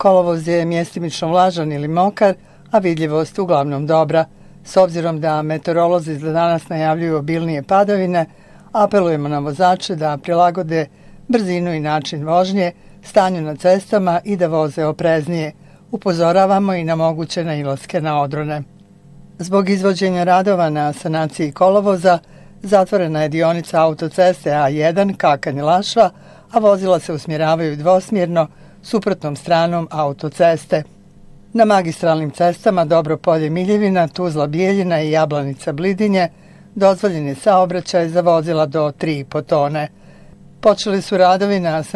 Kolovoz je mjestimično vlažan ili mokar, a vidljivost uglavnom dobra. S obzirom da meteorolozi za danas najavljuju obilnije padavine, apelujemo na vozače da prilagode brzinu i način vožnje stanju na cestama i da voze opreznije. Upozoravamo i na moguće nailaske na odrone. Zbog izvođenja radova na sanaciji kolovoza, zatvorena je dionica autoceste A1 Kakanj-Lašva, a vozila se usmjeravaju dvosmjerno suprotnom stranom autoceste. Na magistralnim cestama Dobropolje-Miljevina, Tuzla-Bijeljina i Jablanica-Blidinje dozvoljen je saobraćaj za vozila do 3,5 tone. Počeli su radovi na